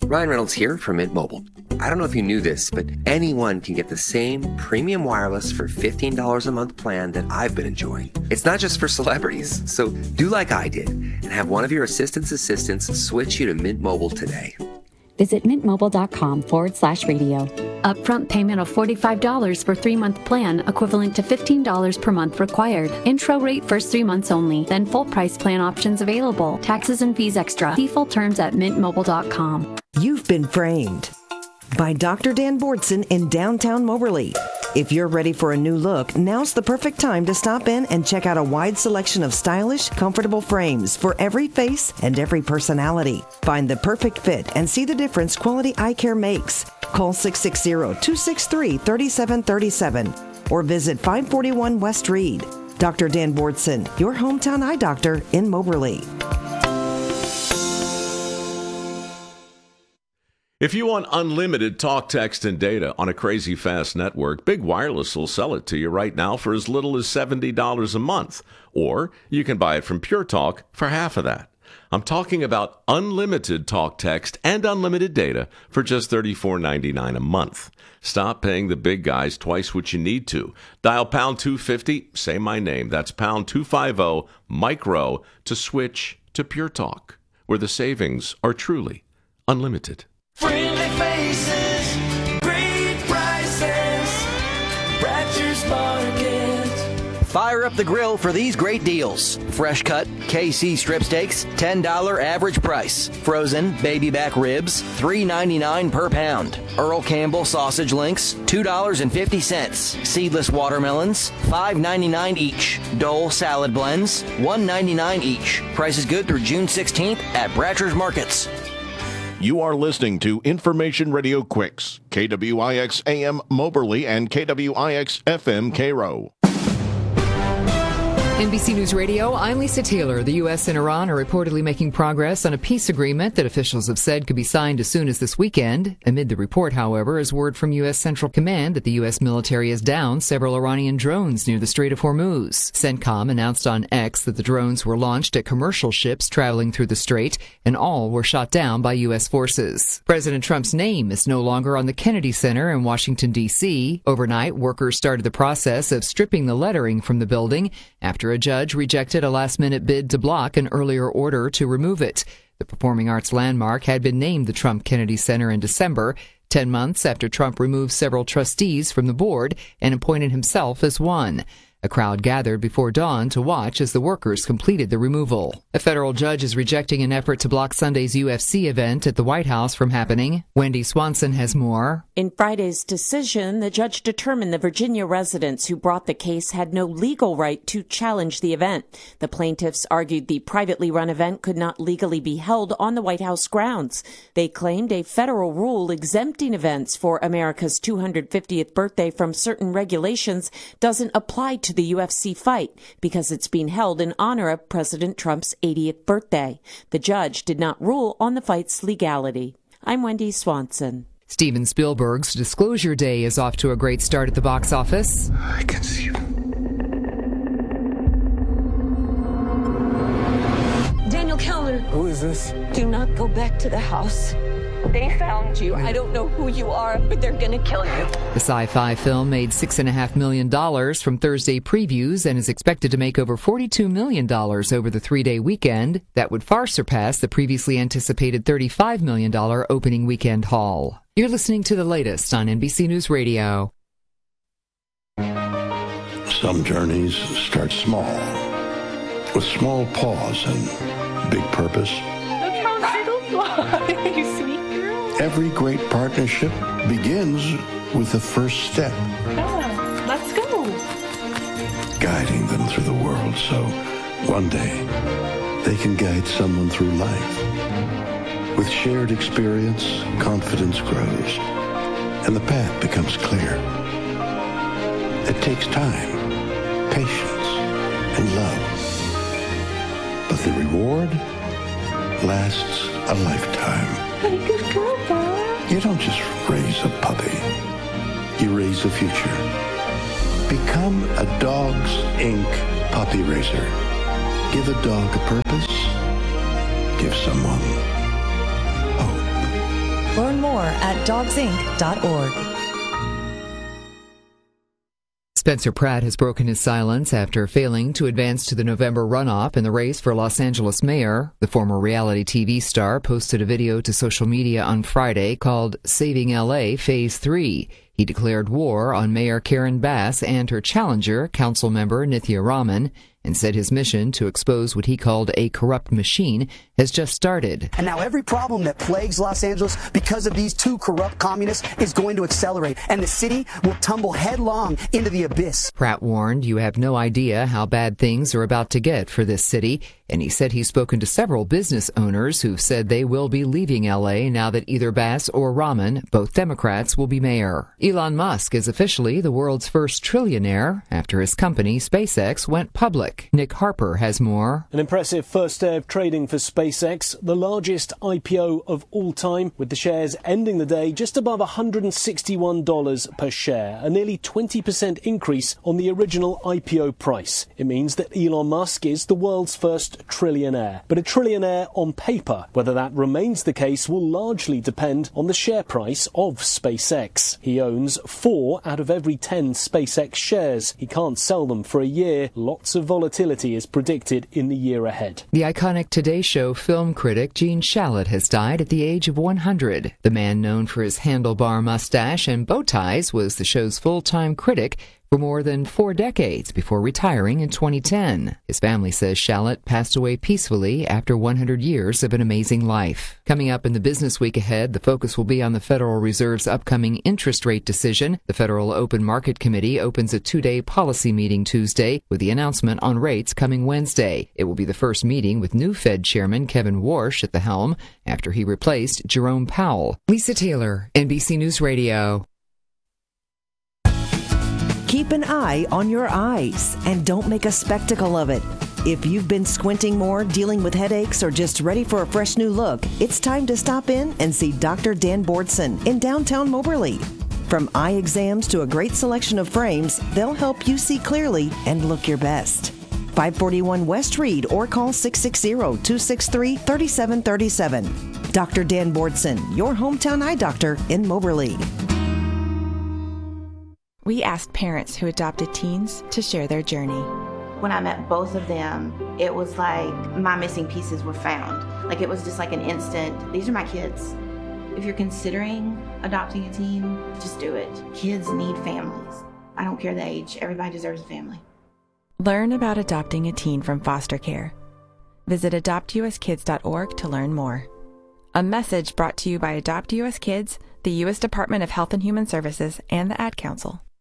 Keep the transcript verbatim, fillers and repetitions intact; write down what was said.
Ryan Reynolds here from Mint Mobile. I don't know if you knew this, but anyone can get the same premium wireless for fifteen dollars a month plan that I've been enjoying. It's not just for celebrities, so do like I did and have one of your assistant's assistants switch you to Mint Mobile today. Visit mintmobile.com forward slash radio. Upfront payment of forty-five dollars for three-month plan, equivalent to fifteen dollars per month required. Intro rate first three months only, then full price plan options available. Taxes and fees extra. See full terms at mint mobile dot com. You've been framed by Doctor Dan Bordson in downtown Moberly. If you're ready for a new look, now's the perfect time to stop in and check out a wide selection of stylish, comfortable frames for every face and every personality. Find the perfect fit and see the difference quality eye care makes. Call six six zero, two six three, three seven three seven or visit five forty-one West Reed. Doctor Dan Bordson, your hometown eye doctor in Moberly. If you want unlimited talk, text, and data on a crazy fast network, Big Wireless will sell it to you right now for as little as seventy dollars a month. Or you can buy it from Pure Talk for half of that. I'm talking about unlimited talk, text, and unlimited data for just thirty-four ninety-nine a month. Stop paying the big guys twice what you need to. Dial pound two fifty, say my name. That's pound two fifty, micro, to switch to Pure Talk, where the savings are truly unlimited. Friendly faces, great prices, Bratcher's Market. Fire up the grill for these great deals. Fresh cut K C strip steaks, ten dollars average price. Frozen baby back ribs, three ninety-nine per pound. Earl Campbell sausage links, two dollars and fifty cents. Seedless watermelons, five ninety-nine each. Dole salad blends, one ninety-nine each. Price is good through June sixteenth at Bratcher's Markets. You are listening to Information Radio Quicks, K W I X A M Moberly and K W I X F M Cairo. N B C News Radio, I'm Lisa Taylor. The U S and Iran are reportedly making progress on a peace agreement that officials have said could be signed as soon as this weekend. Amid the report, however, is word from U S Central Command that the U S military has downed several Iranian drones near the Strait of Hormuz. CENTCOM announced on X that the drones were launched at commercial ships traveling through the strait, and all were shot down by U S forces. President Trump's name is no longer on the Kennedy Center in Washington, D C Overnight, workers started the process of stripping the lettering from the building after a judge rejected a last-minute bid to block an earlier order to remove it. The performing arts landmark had been named the Trump Kennedy Center in December, ten months after Trump removed several trustees from the board and appointed himself as one. A crowd gathered before dawn to watch as the workers completed the removal. A federal judge is rejecting an effort to block Sunday's U F C event at the White House from happening. Wendy Swanson has more. In Friday's decision, the judge determined the Virginia residents who brought the case had no legal right to challenge the event. The plaintiffs argued the privately run event could not legally be held on the White House grounds. They claimed a federal rule exempting events for America's two hundred fiftieth birthday from certain regulations doesn't apply to the U F C fight because it's being held in honor of President Trump's eightieth birthday. The judge did not rule on the fight's legality. I'm Wendy Swanson. Steven Spielberg's Disclosure Day is off to a great start at the box office. I can see you. Daniel Kellner. Who is this? Do not go back to the house. They found you. I don't know who you are, but they're going to kill you. The sci-fi film made six point five million dollars from Thursday previews and is expected to make over forty-two million dollars over the three-day weekend. That would far surpass the previously anticipated thirty-five million dollars opening weekend haul. You're listening to the latest on N B C News Radio. Some journeys start small, with small pause and big purpose. Look how little fly. You sweet girl. Every great partnership begins with the first step. Yeah, let's go. Guiding them through the world so one day they can guide someone through life. With shared experience, confidence grows, and the path becomes clear. It takes time, patience, and love. But the reward lasts a lifetime. Hey, good girl, Dad. You don't just raise a puppy. You raise a future. Become a Dogs, Incorporated puppy raiser. Give a dog a purpose. Give someone hope. more at dogs inc dot org. Spencer Pratt has broken his silence after failing to advance to the November runoff in the race for Los Angeles mayor. The former reality T V star posted a video to social media on Friday called Saving L A Phase three. He declared war on Mayor Karen Bass and her challenger, Councilmember Nithya Raman, and said his mission to expose what he called a corrupt machine has just started. And now every problem that plagues Los Angeles because of these two corrupt communists is going to accelerate, and the city will tumble headlong into the abyss. Pratt warned, "You have no idea how bad things are about to get for this city," and he said he's spoken to several business owners who've said they will be leaving L A now that either Bass or Raman, both Democrats, will be mayor. Elon Musk is officially the world's first trillionaire after his company, SpaceX, went public. Nick Harper has more. An impressive first day of trading for SpaceX, the largest I P O of all time, with the shares ending the day just above one hundred sixty-one dollars per share, a nearly twenty percent increase on the original I P O price. It means that Elon Musk is the world's first trillionaire, but a trillionaire on paper. Whether that remains the case will largely depend on the share price of SpaceX. He owns four out of every ten SpaceX shares. He can't sell them for a year. Lots of volatility is predicted in the year ahead. The iconic Today Show film critic Gene Shalit has died at the age of one hundred. The man, known for his handlebar mustache and bow ties, was the show's full-time critic for more than four decades before retiring in twenty ten. His family says Shalit passed away peacefully after one hundred years of an amazing life. Coming up in the business week ahead, the focus will be on the Federal Reserve's upcoming interest rate decision. The Federal Open Market Committee opens a two-day policy meeting Tuesday, with the announcement on rates coming Wednesday. It will be the first meeting with new Fed Chairman Kevin Warsh at the helm after he replaced Jerome Powell. Lisa Taylor, N B C News Radio. Keep an eye on your eyes and don't make a spectacle of it. If you've been squinting more, dealing with headaches, or just ready for a fresh new look, it's time to stop in and see Doctor Dan Bordson in downtown Moberly. From eye exams to a great selection of frames, they'll help you see clearly and look your best. five forty-one West Reed or call six six zero, two six three, three seven three seven. Doctor Dan Bordson, your hometown eye doctor in Moberly. We asked parents who adopted teens to share their journey. When I met both of them, it was like my missing pieces were found. Like it was just like an instant, these are my kids. If you're considering adopting a teen, just do it. Kids need families. I don't care the age, everybody deserves a family. Learn about adopting a teen from foster care. Visit adopt u s kids dot org to learn more. A message brought to you by Adopt U S Kids, the U S Department of Health and Human Services, and the Ad Council.